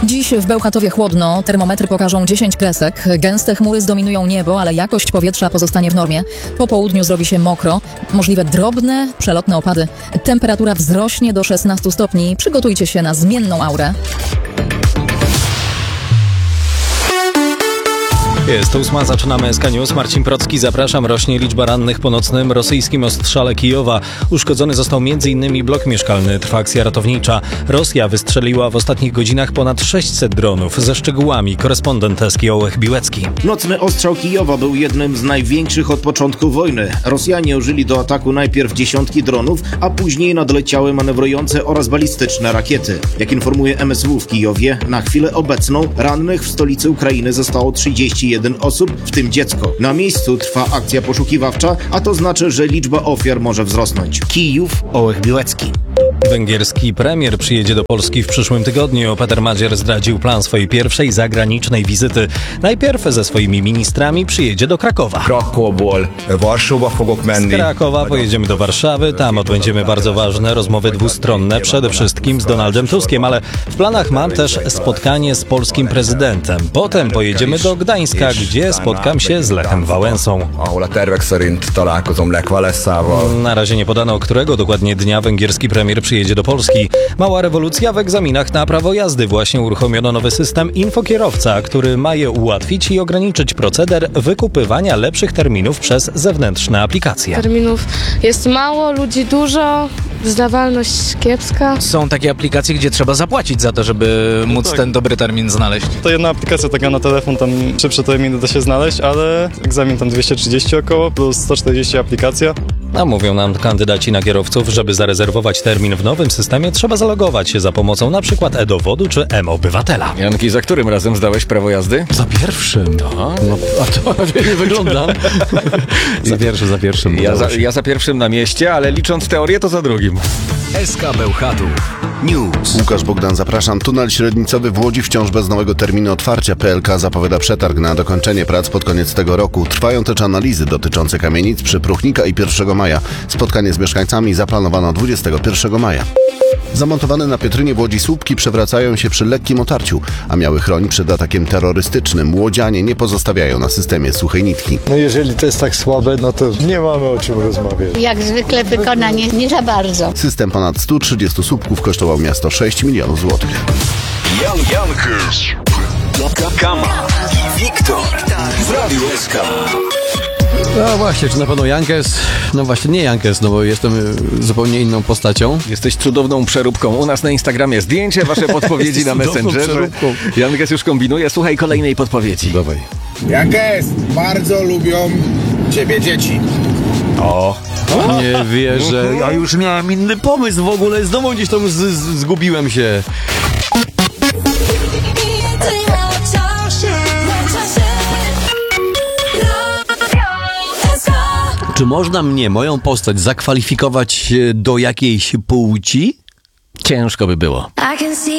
Dziś w Bełchatowie chłodno, termometry pokażą 10 kresek. Gęste chmury zdominują niebo, ale jakość powietrza pozostanie w normie. Po południu zrobi się mokro, możliwe drobne, przelotne opady. Temperatura wzrośnie do 16 stopni. Przygotujcie się na zmienną aurę. Jest 8, zaczynamy SK News. Marcin Procki, zapraszam. Rośnie liczba rannych po nocnym rosyjskim ostrzale Kijowa. Uszkodzony został m.in. blok mieszkalny. Trwa akcja ratownicza. Rosja wystrzeliła w ostatnich godzinach ponad 600 dronów. Ze szczegółami korespondent SK Ołech Biłecki. Nocny ostrzał Kijowa był jednym z największych od początku wojny. Rosjanie użyli do ataku najpierw dziesiątki dronów, a później nadleciały manewrujące oraz balistyczne rakiety. Jak informuje MSW w Kijowie, na chwilę obecną rannych w stolicy Ukrainy zostało 31 osób, w tym dziecko. Na miejscu trwa akcja poszukiwawcza, a to znaczy, że liczba ofiar może wzrosnąć. Kijów, Ołech Biłecki. Węgierski premier przyjedzie do Polski w przyszłym tygodniu. Peter Madzier zdradził plan swojej pierwszej zagranicznej wizyty. Najpierw ze swoimi ministrami przyjedzie do Krakowa. Z Krakowa pojedziemy do Warszawy. Tam odbędziemy bardzo ważne rozmowy dwustronne, przede wszystkim z Donaldem Tuskiem, ale w planach mam też spotkanie z polskim prezydentem. Potem pojedziemy do Gdańska, gdzie spotkam się z Lechem Wałęsą. Na razie nie podano, którego dokładnie dnia węgierski premier przyjedzie do Polski. Mała rewolucja w egzaminach na prawo jazdy. Właśnie uruchomiono nowy system infokierowca, który ma je ułatwić i ograniczyć proceder wykupywania lepszych terminów przez zewnętrzne aplikacje. Terminów jest mało, ludzi dużo, zdawalność kiepska. Są takie aplikacje, gdzie trzeba zapłacić za to, żeby móc ten dobry termin znaleźć. To jedna aplikacja taka na telefon, tam szybsze terminy da się znaleźć, ale egzamin tam 230 około, plus 140 aplikacja. A mówią nam kandydaci na kierowców, żeby zarezerwować termin w nowym systemie, trzeba zalogować się za pomocą np. e-dowodu czy m-obywatela. Janki, za którym razem zdałeś prawo jazdy? Za pierwszym. No, a to nie wygląda. za pierwszym. Ja za pierwszym na mieście, ale licząc teorię, to za drugim. SK Bełchatów News. Łukasz Bogdan, zapraszam. Tunel średnicowy w Łodzi wciąż bez nowego terminu otwarcia. PLK zapowiada przetarg na dokończenie prac pod koniec tego roku. Trwają też analizy dotyczące kamienic przy Pruchnika i 1 maja. Spotkanie z mieszkańcami zaplanowano 21 maja. Zamontowane na Pietrynie w Łodzi słupki przewracają się przy lekkim otarciu, a miały chronić przed atakiem terrorystycznym. Łodzianie nie pozostawiają na systemie suchej nitki. No jeżeli to jest tak słabe, no to nie mamy o czym rozmawiać. Jak zwykle wykonanie nie za bardzo. System ponad 130 słupków kosztował miasto 6 milionów złotych. Jan Jankes, Kama i Wiktor w Radiu SK. No właśnie, czy na pewno Jankes? No właśnie nie Jankes, no bo jestem zupełnie inną postacią. Jesteś cudowną przeróbką. U nas na Instagramie zdjęcie, wasze podpowiedzi na Messengerze. Jankes już kombinuje. Słuchaj kolejnej podpowiedzi. Dawaj. Jankes, bardzo lubią ciebie dzieci. O! Nie wierzę. Ja już miałem inny pomysł w ogóle. Znowu gdzieś tam zgubiłem się. Czy można mnie, moją postać, zakwalifikować do jakiejś płci? Ciężko by było.